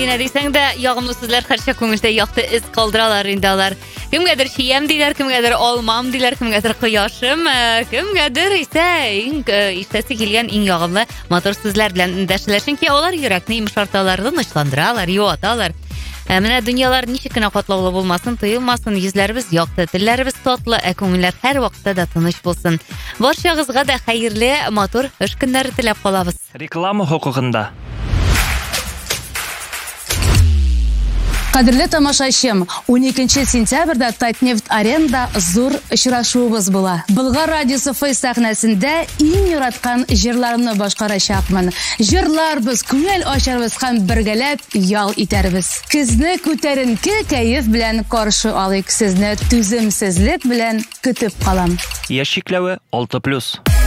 Yine diysen de yağımlı sözler karşı konuşta yaktı iz kaldıralar indalar. Kimgedir şiyem diler, kimgedir olmam diler, kimgedir kıyaşım, kimgedir ise iştesi kilgen in yağımlı motor sözler bilen deşleşin ki olar yürekni yumuşartalardan ışlandıralar, yuatalar. Mine dünyalar nişikine katlavlı bulmasın, tuyulmasın, yüzlerimiz yaktı, dillerimiz tatlı, ekonomiler her vakitte de tanış bulsun. Barşağızga da hayırlı motor hoş günleri tilep kalabız. Reklama hukukunda. Кадерле тамашачым, 12 сентябрьдә Татнефть аренда зур очрашуыбыз була. Болгар радиосы фей сәхнәсендә иң яраткан җырларымны башкарачакмын. Җырларбыз, күңел ачарбыз һәм бергәләп ял итәрбез. Көзне күтәренке кәеф белән каршы алыйк, сезне түземсезлек белән көтеп калам. Яшикләве 6+.